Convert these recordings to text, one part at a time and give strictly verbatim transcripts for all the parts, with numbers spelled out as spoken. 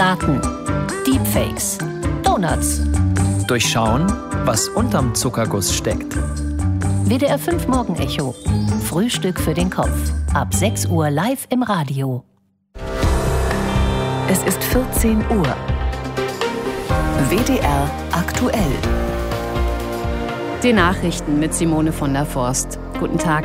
Daten, Deepfakes, Donuts. Durchschauen, was unterm Zuckerguss steckt. W D R fünf Morgenecho. Frühstück für den Kopf. Ab sechs Uhr live im Radio. Es ist vierzehn Uhr. W D R aktuell. Die Nachrichten mit Simone von der Forst. Guten Tag.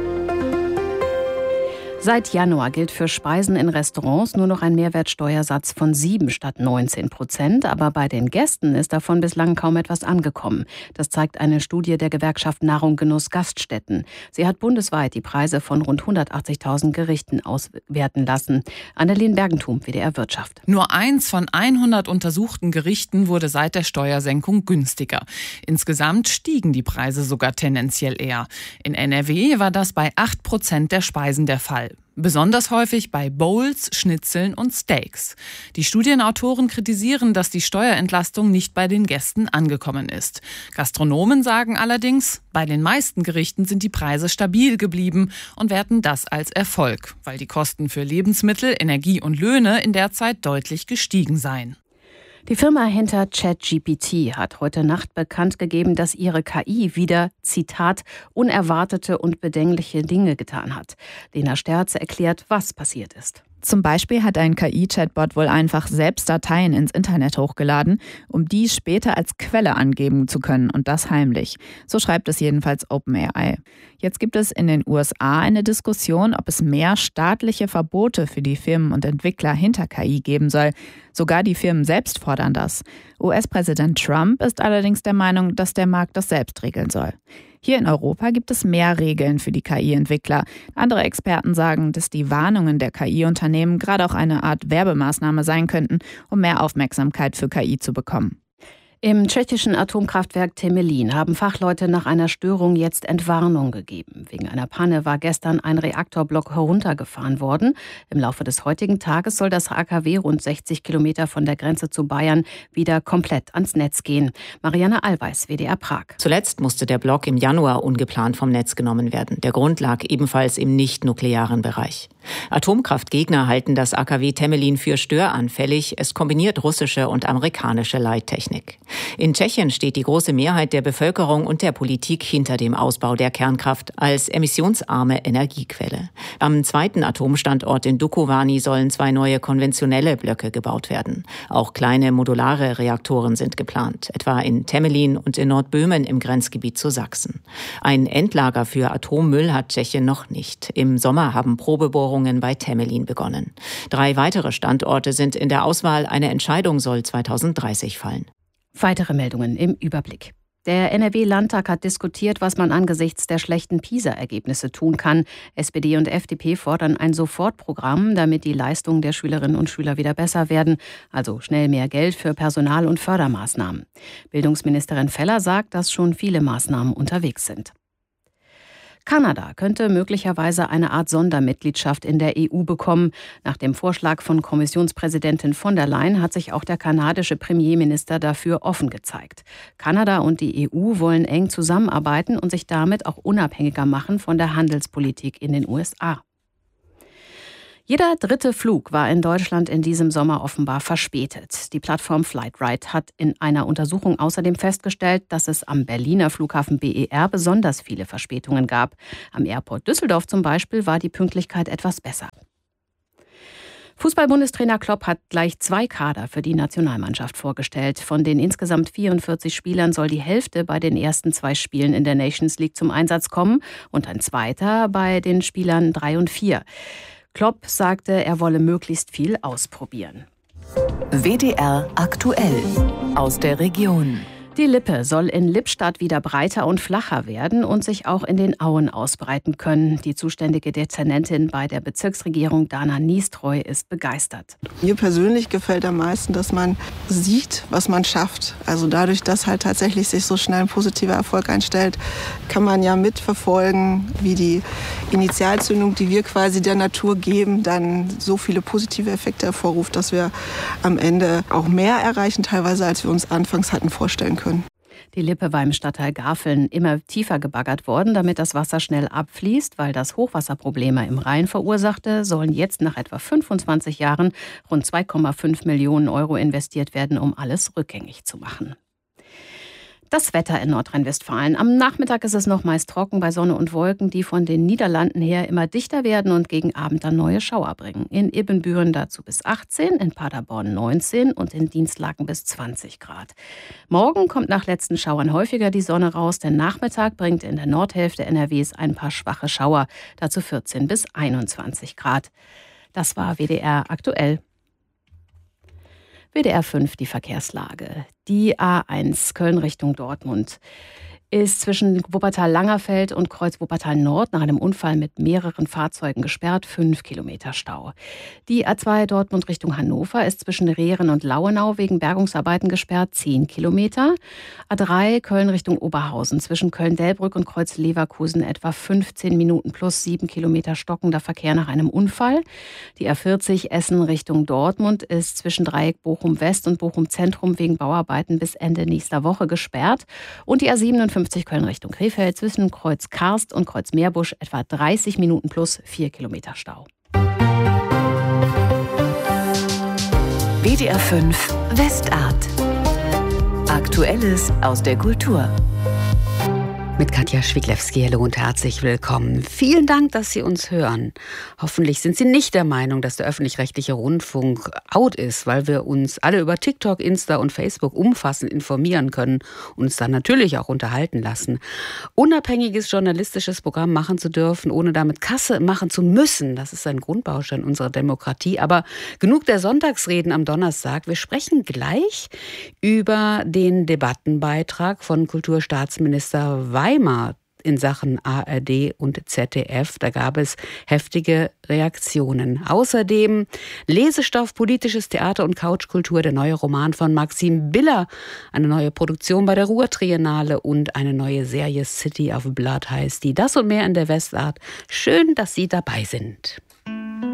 Seit Januar gilt für Speisen in Restaurants nur noch ein Mehrwertsteuersatz von sieben statt neunzehn Prozent. Aber bei den Gästen ist davon bislang kaum etwas angekommen. Das zeigt eine Studie der Gewerkschaft Nahrung Genuss Gaststätten. Sie hat bundesweit die Preise von rund hundertachtzigtausend Gerichten auswerten lassen. Annelien Bergentum, W D R Wirtschaft. Nur eins von hundert untersuchten Gerichten wurde seit der Steuersenkung günstiger. Insgesamt stiegen die Preise sogar tendenziell eher. In N R W war das bei acht Prozent der Speisen der Fall. Besonders häufig bei Bowls, Schnitzeln und Steaks. Die Studienautoren kritisieren, dass die Steuerentlastung nicht bei den Gästen angekommen ist. Gastronomen sagen allerdings, bei den meisten Gerichten sind die Preise stabil geblieben und werten das als Erfolg, weil die Kosten für Lebensmittel, Energie und Löhne in der Zeit deutlich gestiegen seien. Die Firma hinter ChatGPT hat heute Nacht bekannt gegeben, dass ihre K I wieder, Zitat, unerwartete und bedenkliche Dinge getan hat. Lena Sterze erklärt, was passiert ist. Zum Beispiel hat ein K I-Chatbot wohl einfach selbst Dateien ins Internet hochgeladen, um die später als Quelle angeben zu können und das heimlich. So schreibt es jedenfalls OpenAI. Jetzt gibt es in den U S A eine Diskussion, ob es mehr staatliche Verbote für die Firmen und Entwickler hinter K I geben soll. Sogar die Firmen selbst fordern das. U S-Präsident Trump ist allerdings der Meinung, dass der Markt das selbst regeln soll. Hier in Europa gibt es mehr Regeln für die K I-Entwickler. Andere Experten sagen, dass die Warnungen der K I-Unternehmen gerade auch eine Art Werbemaßnahme sein könnten, um mehr Aufmerksamkeit für K I zu bekommen. Im tschechischen Atomkraftwerk Temelín haben Fachleute nach einer Störung jetzt Entwarnung gegeben. Wegen einer Panne war gestern ein Reaktorblock heruntergefahren worden. Im Laufe des heutigen Tages soll das A K W rund sechzig Kilometer von der Grenze zu Bayern wieder komplett ans Netz gehen. Marianne Allweis, W D R Prag. Zuletzt musste der Block im Januar ungeplant vom Netz genommen werden. Der Grund lag ebenfalls im nicht-nuklearen Bereich. Atomkraftgegner halten das A K W Temelín für störanfällig. Es kombiniert russische und amerikanische Leittechnik. In Tschechien steht die große Mehrheit der Bevölkerung und der Politik hinter dem Ausbau der Kernkraft als emissionsarme Energiequelle. Am zweiten Atomstandort in Dukovany sollen zwei neue konventionelle Blöcke gebaut werden. Auch kleine modulare Reaktoren sind geplant, etwa in Temelín und in Nordböhmen im Grenzgebiet zu Sachsen. Ein Endlager für Atommüll hat Tschechien noch nicht. Im Sommer haben Probebohrungen bei Temelín begonnen. Drei weitere Standorte sind in der Auswahl. Eine Entscheidung soll zweitausenddreißig fallen. Weitere Meldungen im Überblick. Der N R W-Landtag hat diskutiert, was man angesichts der schlechten PISA-Ergebnisse tun kann. S P D und F D P fordern ein Sofortprogramm, damit die Leistungen der Schülerinnen und Schüler wieder besser werden. Also schnell mehr Geld für Personal- und Fördermaßnahmen. Bildungsministerin Feller sagt, dass schon viele Maßnahmen unterwegs sind. Kanada könnte möglicherweise eine Art Sondermitgliedschaft in der E U bekommen. Nach dem Vorschlag von Kommissionspräsidentin von der Leyen hat sich auch der kanadische Premierminister dafür offen gezeigt. Kanada und die E U wollen eng zusammenarbeiten und sich damit auch unabhängiger machen von der Handelspolitik in den U S A. Jeder dritte Flug war in Deutschland in diesem Sommer offenbar verspätet. Die Plattform Flightride hat in einer Untersuchung außerdem festgestellt, dass es am Berliner Flughafen B E R besonders viele Verspätungen gab. Am Airport Düsseldorf zum Beispiel war die Pünktlichkeit etwas besser. Fußball-Bundestrainer Klopp hat gleich zwei Kader für die Nationalmannschaft vorgestellt. Von den insgesamt vierundvierzig Spielern soll die Hälfte bei den ersten zwei Spielen in der Nations League zum Einsatz kommen und ein zweiter bei den Spielern drei und vier. Klopp sagte, er wolle möglichst viel ausprobieren. W D R aktuell aus der Region. Die Lippe soll in Lippstadt wieder breiter und flacher werden und sich auch in den Auen ausbreiten können. Die zuständige Dezernentin bei der Bezirksregierung, Dana Niestreu, ist begeistert. Mir persönlich gefällt am meisten, dass man sieht, was man schafft. Also dadurch, dass halt tatsächlich sich so schnell ein positiver Erfolg einstellt, kann man ja mitverfolgen, wie die Initialzündung, die wir quasi der Natur geben, dann so viele positive Effekte hervorruft, dass wir am Ende auch mehr erreichen, teilweise als wir uns anfangs hatten vorstellen können. Die Lippe war im Stadtteil Garfeln immer tiefer gebaggert worden, damit das Wasser schnell abfließt. Weil das Hochwasserprobleme im Rhein verursachte, sollen jetzt nach etwa fünfundzwanzig Jahren rund zwei Komma fünf Millionen Euro investiert werden, um alles rückgängig zu machen. Das Wetter in Nordrhein-Westfalen. Am Nachmittag ist es noch meist trocken bei Sonne und Wolken, die von den Niederlanden her immer dichter werden und gegen Abend dann neue Schauer bringen. In Ibbenbüren dazu bis achtzehn, in Paderborn neunzehn und in Dienstlaken bis zwanzig Grad. Morgen kommt nach letzten Schauern häufiger die Sonne raus. Der Nachmittag bringt in der Nordhälfte N R Ws ein paar schwache Schauer, dazu vierzehn bis einundzwanzig Grad. Das war W D R aktuell. W D R fünf, die Verkehrslage. Die A eins Köln Richtung Dortmund ist zwischen Wuppertal-Langerfeld und Kreuz Wuppertal-Nord nach einem Unfall mit mehreren Fahrzeugen gesperrt, fünf Kilometer Stau. Die A zwei Dortmund Richtung Hannover ist zwischen Rehren und Lauenau wegen Bergungsarbeiten gesperrt, zehn Kilometer. A drei Köln Richtung Oberhausen zwischen Köln-Delbrück und Kreuz Leverkusen etwa fünfzehn Minuten plus sieben Kilometer stockender Verkehr nach einem Unfall. Die A vierzig Essen Richtung Dortmund ist zwischen Dreieck Bochum-West und Bochum-Zentrum wegen Bauarbeiten bis Ende nächster Woche gesperrt. Und die A siebenundfünfzig Köln Richtung Krefeld zwischen Kreuz Karst und Kreuz Meerbusch etwa dreißig Minuten plus vier Kilometer Stau. W D R fünf Westart. Aktuelles aus der Kultur. Mit Katja Schwiglewski, hallo und herzlich willkommen. Vielen Dank, dass Sie uns hören. Hoffentlich sind Sie nicht der Meinung, dass der öffentlich-rechtliche Rundfunk out ist, weil wir uns alle über TikTok, Insta und Facebook umfassend informieren können und uns dann natürlich auch unterhalten lassen. Unabhängiges journalistisches Programm machen zu dürfen, ohne damit Kasse machen zu müssen, das ist ein Grundbaustein unserer Demokratie. Aber genug der Sonntagsreden am Donnerstag. Wir sprechen gleich über den Debattenbeitrag von Kulturstaatsminister Weimar in Sachen A R D und Z D F. Da gab es heftige Reaktionen. Außerdem Lesestoff, politisches Theater und Couchkultur, der neue Roman von Maxim Biller, eine neue Produktion bei der Ruhr-Triennale und eine neue Serie City of Blood heißt die. Das und mehr in der Westart. Schön, dass Sie dabei sind.